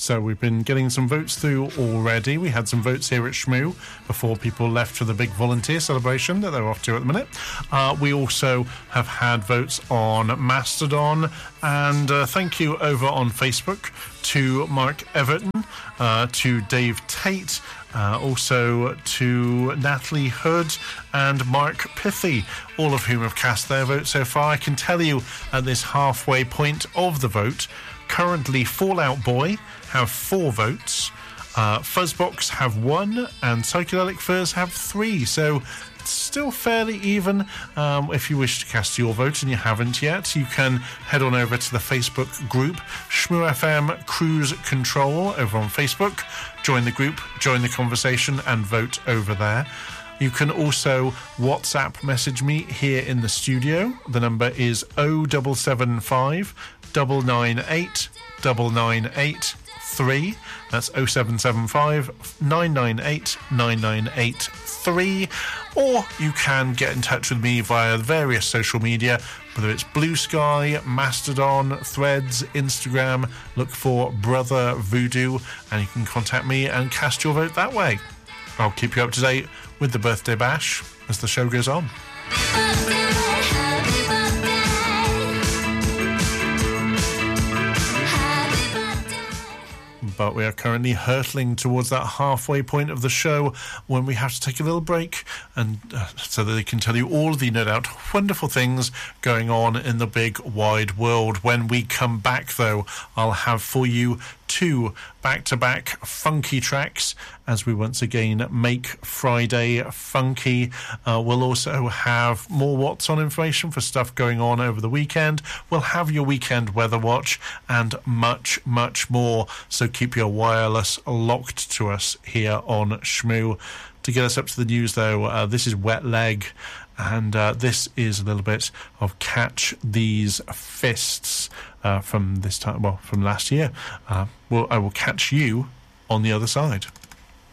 So we've been getting some votes through already. We had some votes here at Shmoo before people left for the big volunteer celebration that they're off to at the minute. We also have had votes on Mastodon, and thank you over on Facebook to Mark Everton, to Dave Tate, also to Natalie Hood and Mark Pithy, all of whom have cast their vote so far. I can tell you at this halfway point of the vote, currently Fallout Boy have 4 votes, Fuzzbox have 1, and Psychedelic Furs have 3. So it's still fairly even. If you wish to cast your vote and you haven't yet, you can head on over to the Facebook group Shmoo FM Cruise Control over on Facebook. Join the group, join the conversation, and vote over there. You can also WhatsApp message me here in the studio. The number is 0775 998 998 That's 0775 998 9983. Or you can get in touch with me via various social media, whether it's Blue Sky, Mastodon, Threads, Instagram. Look for Brother Voodoo, and you can contact me and cast your vote that way. I'll keep you up to date with the birthday bash as the show goes on. But we are currently hurtling towards that halfway point of the show when we have to take a little break, and so that they can tell you all of the, no doubt, wonderful things going on in the big wide world. When we come back, though, I'll have for you 2 back-to-back funky tracks as we once again make Friday funky. We'll also have more What's On information for stuff going on over the weekend. We'll have your weekend weather watch and much, much more. So keep your wireless locked to us here on Shmoo. To get us up to the news, though, this is Wet Leg, and this is a little bit of Catch These Fists from this time, well, from last year. I will catch you on the other side.